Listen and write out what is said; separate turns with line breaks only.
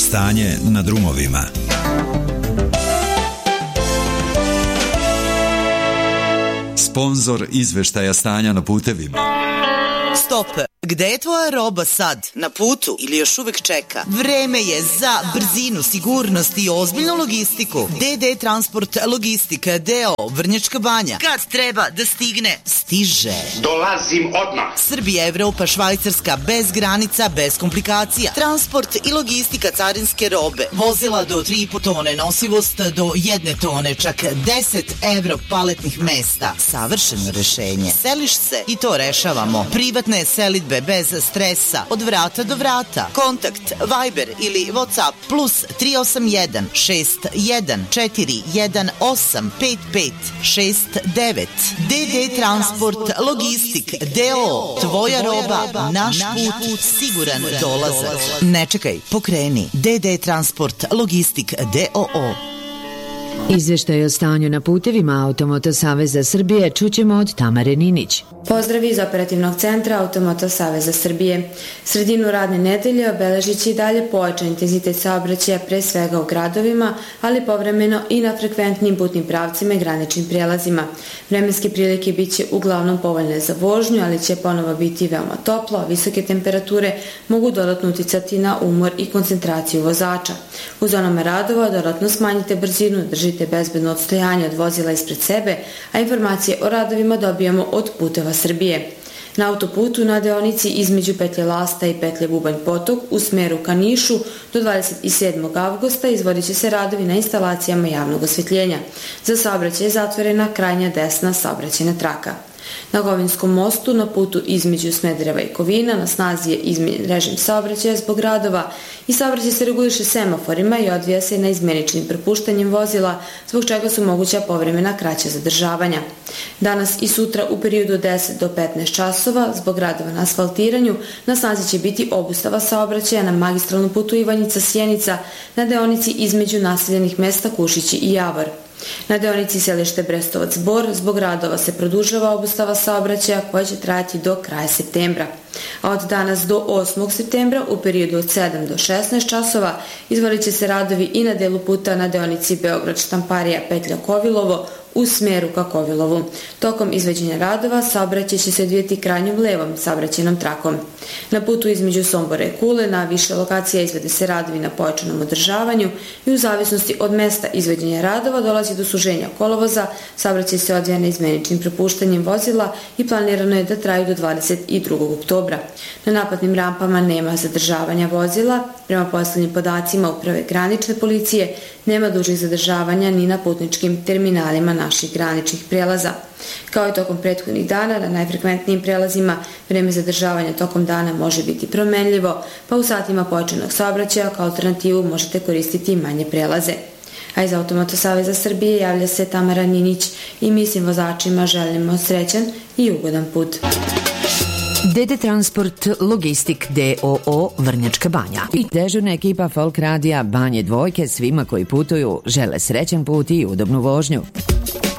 Stanje na drumovima. Sponzor izveštaja stanja na putevima.
Stop! Gde je tvoja roba sad? Na putu ili još uvek čeka? Vreme je za brzinu, sigurnost i ozbiljnu logistiku. DD Transport Logistika D.O. Vrnjačka Banja. Kad treba da stigne, stiže.
Dolazim odmah.
Srbija, Evropa, Švajcarska, bez granica, bez komplikacija. Transport i logistika carinske robe. Vozila do 3,5 tone, nosivost do 1 tone, čak 10 evro paletnih mesta. Savršeno rešenje. Seliš se i to rešavamo. Privatne selidbe bez stresa, od vrata do vrata. Kontakt Viber ili WhatsApp plus 381 61 418 5569. DD Transport Logistik D.O. Tvoja roba, naš put, siguran dolazak. Ne čekaj, pokreni. DD Transport Logistik D.O.
Izveštaj o stanju na putevima Automoto Saveza Srbije čućemo od Tamare Ninić.
Pozdrav iz operativnog centra Automoto Saveza Srbije. Sredinu radne nedelje obeležit će i dalje pojačan intenzitet saobraćaja pre svega u gradovima, ali povremeno i na frekventnim putnim pravcima i graničnim prijelazima. Vremenske prilike bit će uglavnom povoljne za vožnju, ali će ponovo biti veoma toplo, a visoke temperature mogu dodatno uticati na umor i koncentraciju vozača. U zonama radova dodatno smanjite brzinu, držite bezbedno odstojanje od vozila ispred sebe, a informacije o radovima dobijamo od Puteva Srbije. Na autoputu na deonici između petlje Lasta i petlje Bubanj Potok u smeru ka Nišu do 27. avgusta izvodit će se radovi na instalacijama javnog osvetljenja. Za saobraćaj je zatvorena krajnja desna saobraćajna traka. Na Govinskom mostu na putu između Smedereva i Kovina na snazi je izmenjen režim saobraćaja zbog radova i saobraćaj se reguliše semaforima i odvija se naizmeničnim propuštanjem vozila, zbog čega su moguća povremena kraća zadržavanja. Danas i sutra u periodu od 10 do 15 časova zbog radova na asfaltiranju na snazi će biti obustava saobraćaja na magistralnom putu Ivanjica-Sjenica na deonici između naseljenih mesta Kušići i Javor. Na deonici selište Brestovac-Bor zbog radova se produžava obustava saobraćaja koja će trajati do kraja septembra. A od danas do 8. septembra u periodu od 7 do 16 časova izvodit će se radovi i na delu puta na deonici Beograd-Štamparija petlja Kovilovo u smeru ka Kovilovu. Tokom izvođenja radova saobraćaj će se odvijeti krajnjom levom saobraćajnom trakom. Na putu između Sombora i Kule na više lokacija izvede se radovi na pojačanom održavanju i u zavisnosti od mesta izvođenja radova dolazi do suženja kolovoza, saobraćaj se odvija neizmeničnim propuštanjem vozila i planirano je da traju do 22. oktobra. Na naplatnim rampama nema zadržavanja vozila. Prema poslednjim podacima Uprave granične policije nema dužih zadržavanja ni na putničkim terminalima naših graničnih prelaza. Kao i tokom prethodnih dana, na najfrekventnijim prelazima vreme zadržavanja tokom dana može biti promenljivo, pa u satima pojačanog saobraćaja kao alternativu možete koristiti i manje prelaze. A iz Automoto Saveza Srbije javlja se Tamara Ninić i mi svim vozačima želimo srećan i ugodan put.
DD Transport Logistik D.O.O. Vrnjačka Banja i dežurna ekipa Folk Radija Banje Dvojke svima koji putuju žele srećan put i udobnu vožnju.